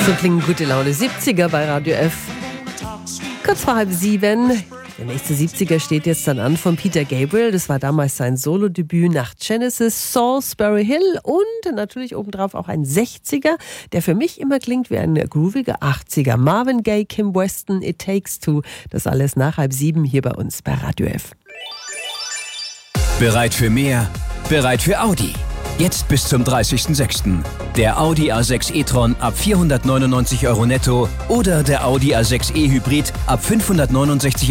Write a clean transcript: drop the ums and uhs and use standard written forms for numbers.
So klingen gute Laune 70er bei Radio F. Kurz vor 6:30. Der nächste 70er steht jetzt dann an von Peter Gabriel. Das war damals sein Solodebüt nach Genesis, Salisbury Hill und natürlich obendrauf auch ein 60er, der für mich immer klingt wie ein grooviger 80er. Marvin Gaye, Kim Weston, It Takes Two. Das alles nach 6:30 hier bei uns bei Radio F. Bereit für mehr? Bereit für Audi. Jetzt bis zum 30.06. Der Audi A6 e-tron ab 499 € netto oder der Audi A6 e-Hybrid ab 569